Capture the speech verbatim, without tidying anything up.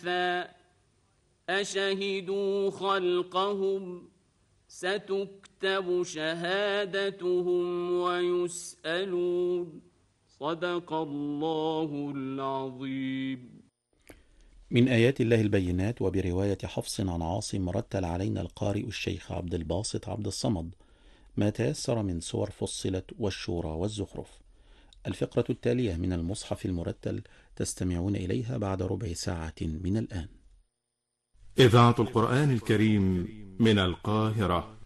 أشهدوا خلقهم ستكتب شهادتهم ويسألون. صدق الله العظيم. من آيات الله البينات. وبرواية حفص عن عاصم رتل علينا القارئ الشيخ عبد الباسط عبد الصمد ما تيسر من سور فصلت والشورى والزخرف. الفقرة التالية من المصحف المرتل تستمعون إليها بعد ربع ساعة من الآن. إذاعة القرآن الكريم من القاهرة.